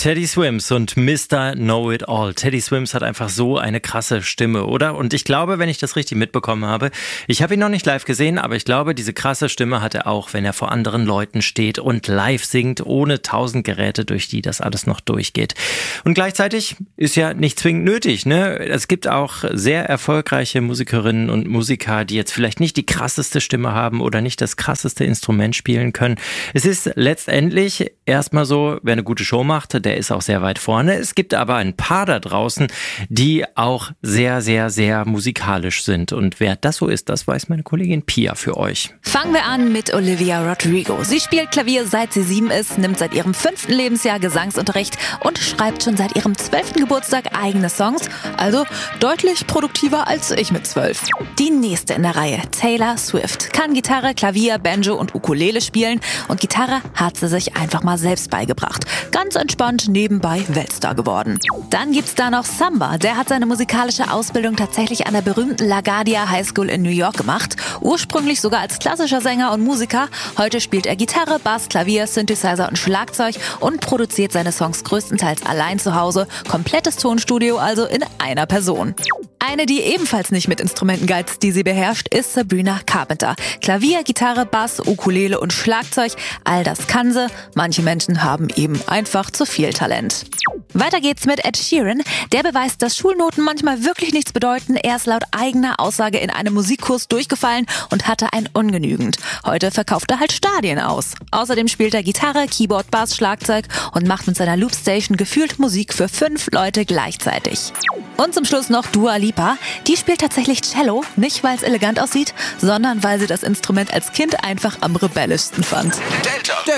Teddy Swims und Mr. Know-It-All. Teddy Swims hat einfach so eine krasse Stimme, oder? Und ich glaube, wenn ich das richtig mitbekommen habe, ich habe ihn noch nicht live gesehen, aber ich glaube, diese krasse Stimme hat er auch, wenn er vor anderen Leuten steht und live singt, ohne 1000 Geräte, durch die das alles noch durchgeht. Und gleichzeitig ist ja nicht zwingend nötig, ne? Es gibt auch sehr erfolgreiche Musikerinnen und Musiker, die jetzt vielleicht nicht die krasseste Stimme haben oder nicht das krasseste Instrument spielen können. Es ist letztendlich erstmal so, wer eine gute Show macht, der ist auch sehr weit vorne. Es gibt aber ein paar da draußen, die auch sehr, sehr, sehr musikalisch sind. Und wer das so ist, das weiß meine Kollegin Pia für euch. Fangen wir an mit Olivia Rodrigo. Sie spielt Klavier, seit sie 7 ist, nimmt seit ihrem 5. Lebensjahr Gesangsunterricht und schreibt schon seit ihrem 12. Geburtstag eigene Songs. Also deutlich produktiver als ich mit 12. Die nächste in der Reihe, Taylor Swift. Kann Gitarre, Klavier, Banjo und Ukulele spielen. Und Gitarre hat sie sich einfach mal selbst beigebracht. Ganz entspannt nebenbei Weltstar geworden. Dann gibt's da noch Samba. Der hat seine musikalische Ausbildung tatsächlich an der berühmten LaGuardia High School in New York gemacht. Ursprünglich sogar als klassischer Sänger und Musiker. Heute spielt er Gitarre, Bass, Klavier, Synthesizer und Schlagzeug und produziert seine Songs größtenteils allein zu Hause. Komplettes Tonstudio also in einer Person. Eine, die ebenfalls nicht mit Instrumenten geizt, die sie beherrscht, ist Sabrina Carpenter. Klavier, Gitarre, Bass, Ukulele und Schlagzeug, all das kann sie. Manche Menschen haben eben einfach zu viel Talent. Weiter geht's mit Ed Sheeran. Der beweist, dass Schulnoten manchmal wirklich nichts bedeuten. Er ist laut eigener Aussage in einem Musikkurs durchgefallen und hatte ein Ungenügend. Heute verkauft er halt Stadien aus. Außerdem spielt er Gitarre, Keyboard, Bass, Schlagzeug und macht mit seiner Loopstation gefühlt Musik für 5 Leute gleichzeitig. Und zum Schluss noch Dua Lipa. Die spielt tatsächlich Cello, nicht weil es elegant aussieht, sondern weil sie das Instrument als Kind einfach am rebellischsten fand. Delta